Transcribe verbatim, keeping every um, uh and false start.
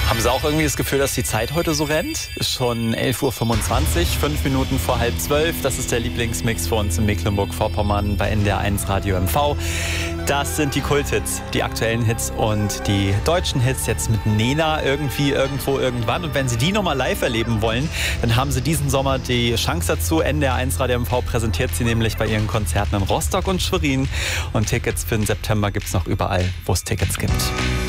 Haben Sie auch irgendwie das Gefühl, dass die Zeit heute so rennt? Ist schon elf Uhr fünfundzwanzig, fünf Minuten vor halb zwölf. Das ist der Lieblingsmix für uns in Mecklenburg-Vorpommern bei N D R eins Radio M V. Das sind die Kulthits, die aktuellen Hits und die deutschen Hits jetzt mit Nena irgendwie, irgendwo, irgendwann. Und wenn Sie die nochmal live erleben wollen, dann haben Sie diesen Sommer die Chance dazu. N D R eins Radio M V präsentiert sie nämlich bei ihren Konzerten in Rostock und Schwerin. Und Tickets für den September gibt es noch überall, wo es Tickets gibt.